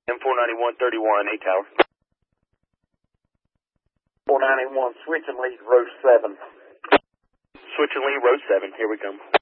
M49131, 8 Tower. 491, switch and lead row 7. Switch and lead, row 7, here we come.